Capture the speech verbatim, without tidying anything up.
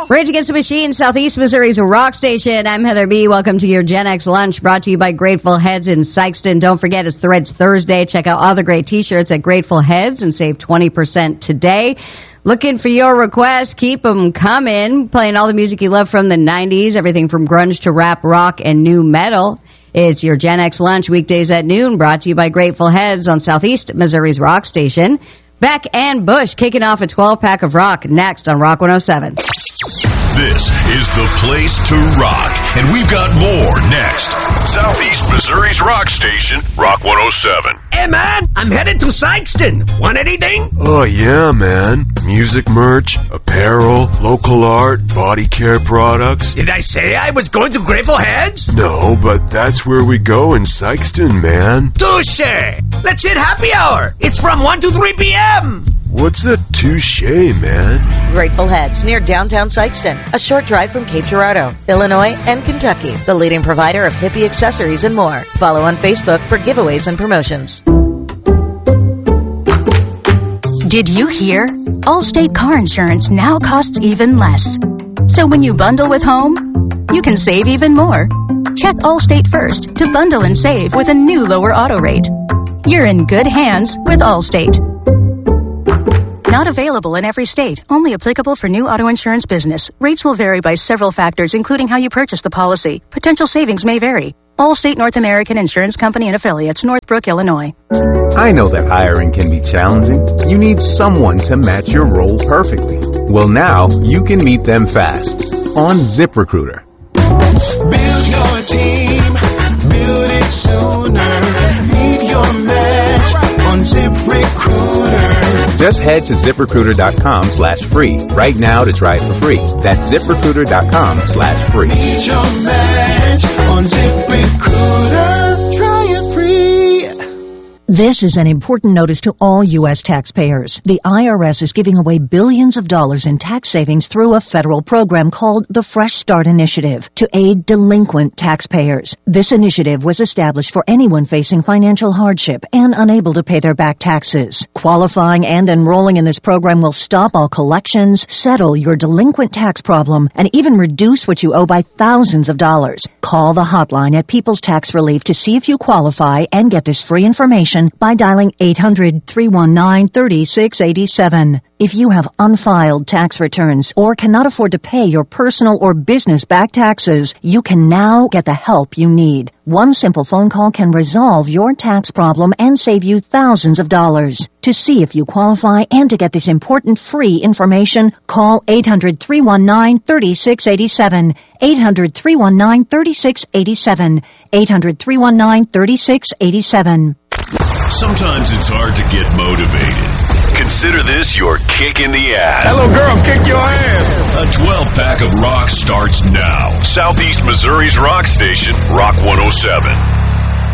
Rage Against the Machine, Southeast Missouri's rock station. I'm Heather B. Welcome to your Gen X Lunch, brought to you by Grateful Heads in Sikeston. Don't forget, it's Threads Thursday. Check out all the great T-shirts at Grateful Heads and save twenty percent today. Looking for your requests. Keep them coming. Playing all the music you love from the nineties, everything from grunge to rap, rock, and new metal. It's your Gen X Lunch, weekdays at noon, brought to you by Grateful Heads on Southeast Missouri's rock station. Beck and Bush kicking off a twelve-pack of rock next on Rock one oh seven. This is the place to rock, and we've got more next. Southeast Missouri's rock station, Rock one oh seven. Hey, man, I'm headed to Sikeston. Want anything? Oh, yeah, man. Music merch, apparel, local art, body care products. Did I say I was going to Grateful Heads? No, but that's where we go in Sikeston, man. Touche! Let's hit happy hour. It's from one to three p.m. What's a touche, man? Grateful Heads, near downtown Sikeston, a short drive from Cape Girardeau, Illinois, and Kentucky. The leading provider of hippie accessories and more. Follow on Facebook for giveaways and promotions. Did you hear? Allstate car insurance now costs even less. So when you bundle with home, you can save even more. Check Allstate first to bundle and save with a new lower auto rate. You're in good hands with Allstate. Not available in every state. Only applicable for new auto insurance business. Rates will vary by several factors, including how you purchase the policy. Potential savings may vary. Allstate North American Insurance Company and Affiliates, Northbrook, Illinois. I know that hiring can be challenging. You need someone to match your role perfectly. Well, now you can meet them fast on ZipRecruiter. Build your team. Build it sooner. Meet your match on ZipRecruiter. Just head to ZipRecruiter.com slash free right now to try it for free. That's ZipRecruiter.com slash free. Meet your match on ZipRecruiter. Try it free. This is an important notice to all U S taxpayers. The I R S is giving away billions of dollars in tax savings through a federal program called the Fresh Start Initiative to aid delinquent taxpayers. This initiative was established for anyone facing financial hardship and unable to pay their back taxes. Qualifying and enrolling in this program will stop all collections, settle your delinquent tax problem, and even reduce what you owe by thousands of dollars. Call the hotline at People's Tax Relief to see if you qualify and get this free information by dialing eight hundred, three one nine, three six eight seven. If you have unfiled tax returns or cannot afford to pay your personal or business back taxes, you can now get the help you need. One simple phone call can resolve your tax problem and save you thousands of dollars. To see if you qualify and to get this important free information, call eight hundred, three one nine, three six eight seven. eight hundred, three one nine, three six eight seven. eight hundred, three one nine, three six eight seven. Sometimes it's hard to get motivated. Consider this your kick in the ass. Hello, girl, kick your ass. A twelve-pack of rock starts now. Southeast Missouri's rock station, Rock one oh seven.